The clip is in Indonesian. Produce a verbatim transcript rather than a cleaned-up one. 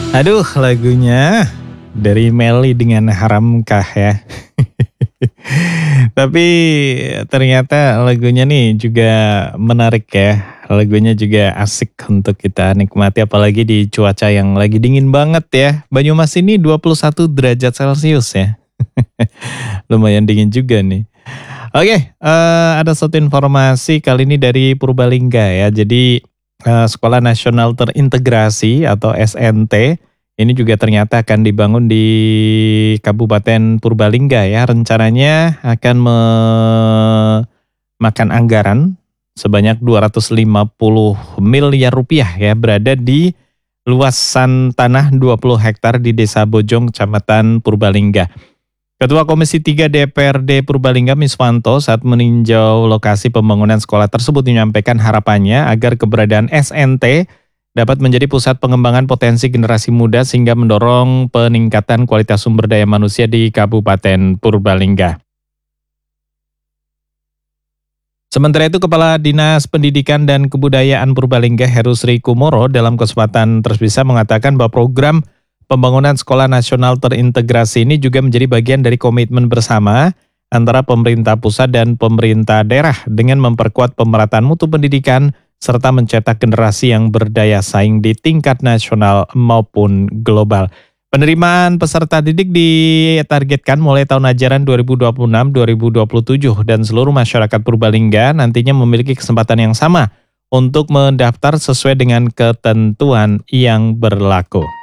Aduh, lagunya dari Melly dengan Haramkah ya. Tapi ternyata lagunya nih juga menarik ya. Lagunya juga asik untuk kita nikmati apalagi di cuaca yang lagi dingin banget ya. Banyumas ini dua puluh satu derajat Celcius ya. Lumayan dingin juga nih. Oke, eh, ada satu informasi kali ini dari Purbalingga ya. Jadi eh, Sekolah Nasional Terintegrasi atau S N T ini juga ternyata akan dibangun di Kabupaten Purbalingga ya. Rencananya akan memakan anggaran sebanyak dua ratus lima puluh miliar rupiah ya, berada di luasan tanah dua puluh hektar di Desa Bojong, Kecamatan Purbalingga. Ketua Komisi tiga D P R D Purbalingga Miswanto saat meninjau lokasi pembangunan sekolah tersebut menyampaikan harapannya agar keberadaan S N T dapat menjadi pusat pengembangan potensi generasi muda sehingga mendorong peningkatan kualitas sumber daya manusia di Kabupaten Purbalingga. Sementara itu, Kepala Dinas Pendidikan dan Kebudayaan Purbalingga Heru Sri Kumoro dalam kesempatan tersebut mengatakan bahwa program pembangunan Sekolah Nasional Terintegrasi ini juga menjadi bagian dari komitmen bersama antara pemerintah pusat dan pemerintah daerah dengan memperkuat pemerataan mutu pendidikan serta mencetak generasi yang berdaya saing di tingkat nasional maupun global. Penerimaan peserta didik ditargetkan mulai tahun ajaran dua ribu dua puluh enam dua ribu dua puluh tujuh dan seluruh masyarakat Purbalingga nantinya memiliki kesempatan yang sama untuk mendaftar sesuai dengan ketentuan yang berlaku.